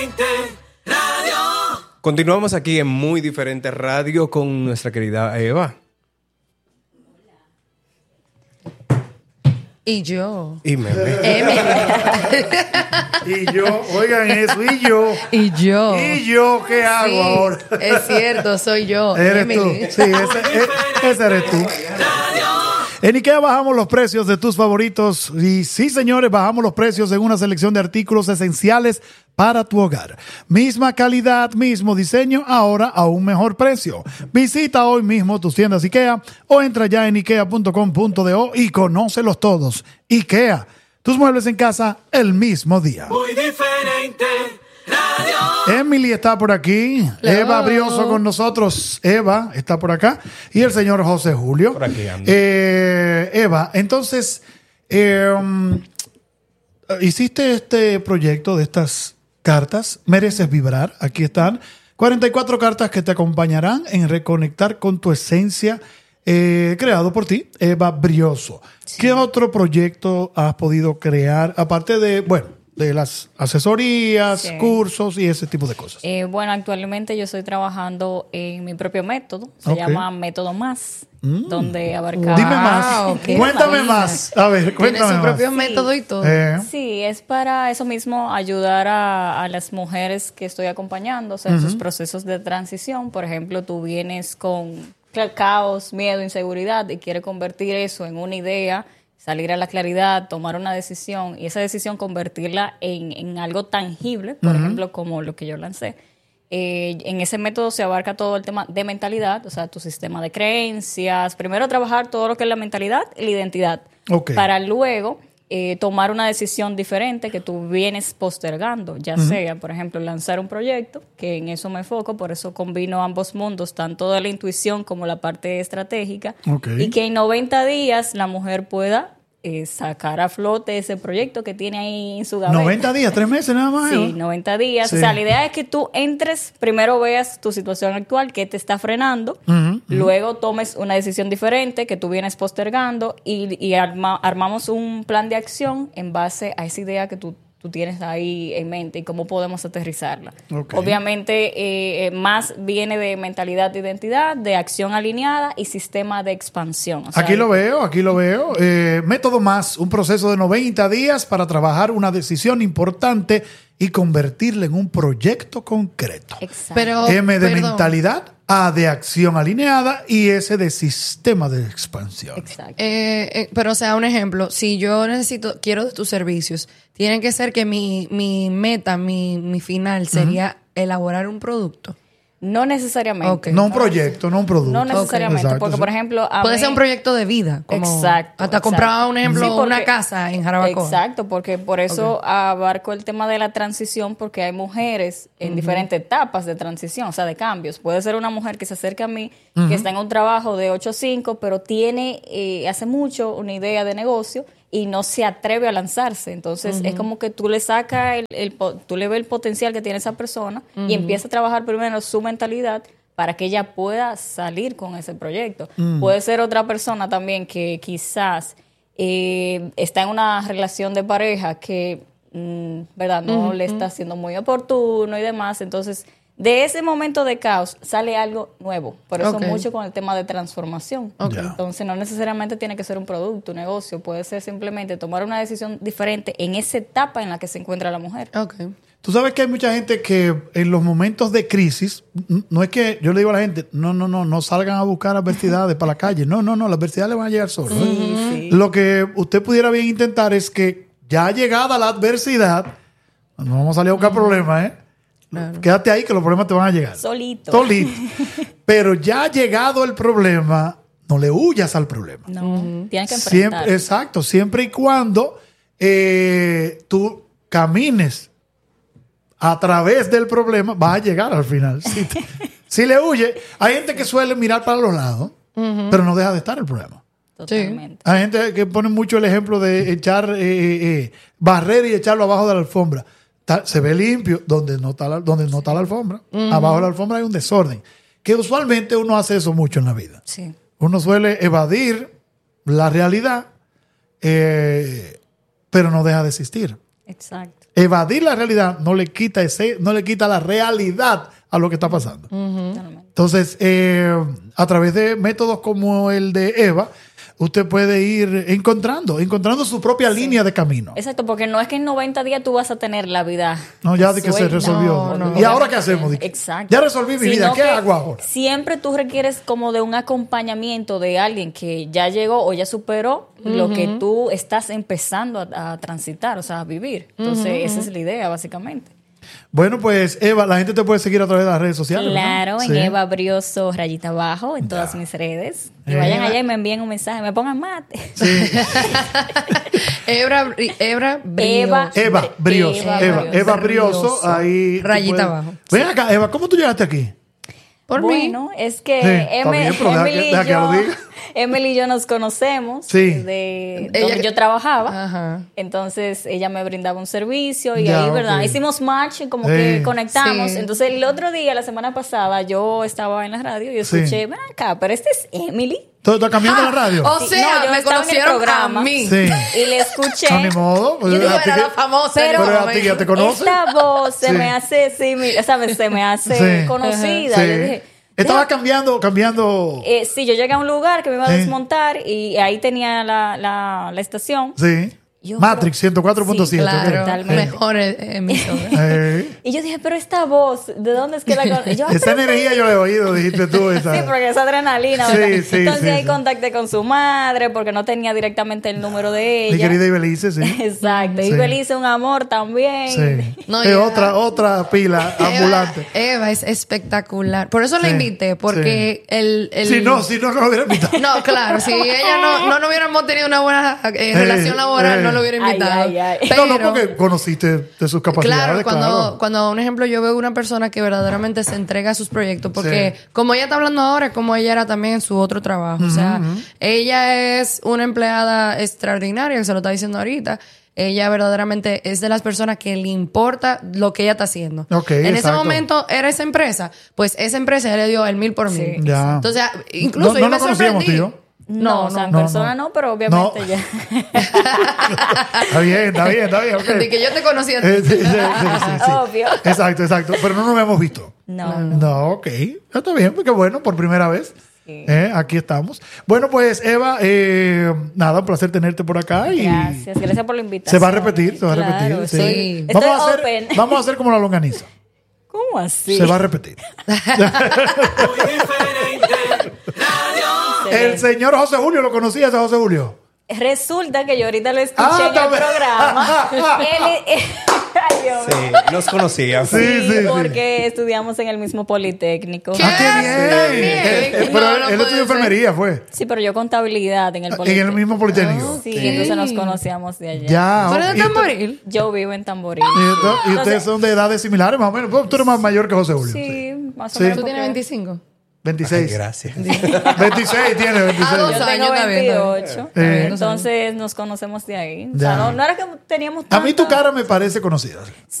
Continuamos aquí en Muy Diferente Radio con nuestra querida Eva. Y yo. Y Meme. Y yo, oigan eso, y yo. Y yo. ¿Y yo qué hago Sí, ahora? es cierto, soy yo. Eres Emily. tú. Sí, ese eres tú. En IKEA bajamos los precios de tus favoritos. Y sí, señores, bajamos los precios en una selección de artículos esenciales para tu hogar. Misma calidad, mismo diseño, ahora a un mejor precio. Visita hoy mismo tus tiendas IKEA o entra ya en ikea.com.do y conócelos todos. IKEA, tus muebles en casa el mismo día. Muy diferente radio. Emily está por aquí. Hello. Eva Brioso con nosotros. Eva está por acá. Y el señor José Julio. Por aquí ando. Eva, entonces, hiciste este proyecto de estas cartas. Mereces vibrar. Aquí están 44 cartas que te acompañarán en reconectar con tu esencia, creado por ti, Eva Brioso. Sí. ¿Qué otro proyecto has podido crear? Aparte de, de las asesorías, sí, cursos y ese tipo de cosas. Bueno, actualmente yo estoy trabajando en mi propio método. Se llama Método Más, donde abarca... Dime más. Cuéntame más. A ver, cuéntame más. Tiene su propio método y todo. Sí, es para eso mismo, ayudar a las mujeres que estoy acompañando, o sea, en sus procesos de transición. Por ejemplo, tú vienes con caos, miedo, inseguridad y quieres convertir eso en una idea, salir a la claridad, tomar una decisión y esa decisión convertirla en algo tangible, por ejemplo, como lo que yo lancé. En ese método se abarca todo el tema de mentalidad, o sea, tu sistema de creencias. Primero trabajar todo lo que es la mentalidad y la identidad, para luego tomar una decisión diferente que tú vienes postergando, ya sea, por ejemplo, lanzar un proyecto, que en eso me enfoco, por eso combino ambos mundos, tanto de la intuición como la parte estratégica, y que en 90 días la mujer pueda sacar a flote ese proyecto que tiene ahí en su gaveta. 90 días, 3 meses nada más. Sí, 90 días. Sí. O sea, la idea es que tú entres, primero veas tu situación actual, qué te está frenando, luego tomes una decisión diferente que tú vienes postergando y armamos un plan de acción en base a esa idea que tú tienes ahí en mente y cómo podemos aterrizarla. Obviamente, más viene de mentalidad de identidad, de acción alineada y sistema de expansión. O sea, aquí lo veo. Método Más, un proceso de 90 días para trabajar una decisión importante y convertirla en un proyecto concreto. Exacto. Pero, M de mentalidad, A de acción alineada y S de sistema de expansión. Exacto. Pero, o sea, un ejemplo, si yo quiero de tus servicios, tiene que ser que mi meta, mi final sería elaborar un producto. No necesariamente. No un proyecto, no un producto. No necesariamente, Exacto, porque, sí, por ejemplo... Puede ser un proyecto de vida. Como exacto. Hasta comprar, un ejemplo, sí, porque, una casa en Jarabacoa. Exacto, porque por eso abarco el tema de la transición, porque hay mujeres en diferentes etapas de transición, o sea, de cambios. Puede ser una mujer que se acerca a mí, que está en un trabajo de 8 a 5, pero tiene hace mucho una idea de negocio y no se atreve a lanzarse. Entonces, es como que tú le sacas, tú le ves el potencial que tiene esa persona y empieza a trabajar primero su mentalidad para que ella pueda salir con ese proyecto. Puede ser otra persona también que quizás está en una relación de pareja que, ¿verdad? No le está siendo muy oportuno y demás. Entonces, de ese momento de caos sale algo nuevo. Por eso mucho con el tema de transformación. Entonces, no necesariamente tiene que ser un producto, un negocio. Puede ser simplemente tomar una decisión diferente en esa etapa en la que se encuentra la mujer. Tú sabes que hay mucha gente que en los momentos de crisis, no es que yo le digo a la gente, no salgan a buscar adversidades para la calle. No, las adversidades le van a llegar solas. Sí. Lo que usted pudiera bien intentar es que ya llegada la adversidad, no vamos a salir a buscar problemas, Claro. Quédate ahí que los problemas te van a llegar. Solito. Pero ya llegado el problema, no le huyas al problema. No, tienes que enfrentar. Exacto, siempre y cuando tú camines a través del problema, vas a llegar al final. Si le huye, hay gente que suele mirar para los lados, pero no deja de estar el problema. Totalmente. Hay gente que pone mucho el ejemplo de echar barrer y echarlo abajo de la alfombra. Se ve limpio donde no está la alfombra. Abajo de la alfombra hay un desorden. Que usualmente uno hace eso mucho en la vida. Sí. Uno suele evadir la realidad, pero no deja de existir. Exacto. evadir la realidad no le quita la realidad a lo que está pasando. Entonces, a través de métodos como el de Eva, usted puede ir encontrando su propia línea de camino. Exacto, porque no es que en 90 días tú vas a tener la vida. No, ya de que se resolvió. No, ¿Y ahora qué hacemos? Exacto. Ya resolví mi vida, Sino ¿qué que hago ahora? Siempre tú requieres como de un acompañamiento de alguien que ya llegó o ya superó lo que tú estás empezando a transitar, o sea, a vivir. Entonces, esa es la idea, básicamente. Bueno, pues Eva, la gente te puede seguir a través de las redes sociales. Claro, ¿no? en Sí. Eva Brioso, rayita abajo, en todas mis redes. Y vayan allá y me envíen un mensaje, me pongan mate. Sí. Eva Brioso. Eva Brioso, ahí. tú Rayita puedes- abajo. Ven acá, Eva, ¿cómo tú llegaste aquí? Por mí. Bueno, es que Sí, está bien, pero deja que lo diga. Emily y yo nos conocemos Sí. de Ella- donde yo trabajaba. Ajá. Entonces ella me brindaba un servicio y Ya, ahí, ¿verdad? ok. Hicimos match, como Sí. que conectamos. Sí. Entonces el otro día, la semana pasada, yo estaba en la radio y escuché, ven acá, pero este es Emily. ¿Tú estás cambiando la radio? O Sí, sea, no, yo me estaba en el conocieron a programa. mí. Sí. Y le escuché. No, ni modo. Pues, Yo dije, a ti Era que- la famosa. Pero pero a ti ya te conoce. esta voz se Sí. me hace similar, ¿sabes? Se me hace Sí. conocida. Sí. Yo dije, Estaba cambiando. sí, yo llegué a un lugar que me iba a Sí. desmontar y ahí tenía la estación. Sí. Yo, Matrix pero- 104.7. Sí, Claro, Totalmente. mejor emisora. Y yo dije, pero esta voz, ¿de dónde es que la conozco? Yo, Esa pero- energía yo la he oído, dijiste tú. Esa. Sí, porque esa adrenalina, Sí, ¿verdad? sí, Entonces sí, ahí sí. contacté con su madre porque no tenía directamente el número de ella. Mi querida Ibelice, sí. Exacto. Sí. Y Belice un amor también. Sí. No, Es ya. otra pila ambulante. Eva es espectacular. Por eso la Sí, invité, porque el... Si no lo hubiera invitado. No, claro, si ella no hubiéramos tenido una buena relación laboral, no lo hubiera invitado. Ay, ay, ay. Pero, No, porque conociste de sus capacidades. claro, cuando un ejemplo yo veo una persona que verdaderamente se entrega a sus proyectos, porque Sí. como ella está hablando ahora, es como ella era también en su otro trabajo. O sea, ella es una empleada extraordinaria, que se lo está diciendo ahorita. Ella verdaderamente es de las personas que le importa lo que ella está haciendo. Ok, en ese exacto. momento era esa empresa, pues esa empresa ya le dio el 1000 por mil. Sí. Ya. Entonces, incluso No yo me nos conocíamos, sorprendí. tío. No, o sea, en persona no, pero obviamente No. ya. Está bien. Ok. De que yo te conocía a ti. Sí. Obvio. Exacto. Pero no nos habíamos visto. No. No, ok. Está bien, porque bueno, por primera vez. Sí. Aquí estamos. Bueno, pues Eva, nada, un placer tenerte por acá. Y Gracias por la invitación. se va a repetir, Claro, repetir. sí. Estoy Vamos open. a hacer como la longaniza. ¿Cómo así? Se va a repetir. Muy diferente. Radio. El señor José Julio, ¿lo conocías a José Julio? Resulta que yo ahorita lo escuché Ah, en el también. programa. Ay, Dios mío. Sí, nos conocía. Sí. Porque estudiamos en el mismo Politécnico. ¿Qué? ¡Ah, qué bien! También. Pero No, no él puede estudió ser. enfermería, fue. Sí, pero yo contabilidad en el En Politécnico. el mismo Politécnico. Sí, entonces nos conocíamos de allá. Ya. ¿Tú eres de y esto- Tamboril? Yo vivo en Tamboril. Y ustedes son de edades similares, más o menos. Pues tú eres más mayor que José Julio. Sí, más o Sí. menos. ¿Tú tienes porque 25? 26. Gracias. 26 tiene, 26. Ah, Yo 2 tengo años, está bien, está bien. 28. Está Entonces nos conocemos de ahí. O Ya. sea, no era que teníamos A mí tu tanta- cara me parece conocida.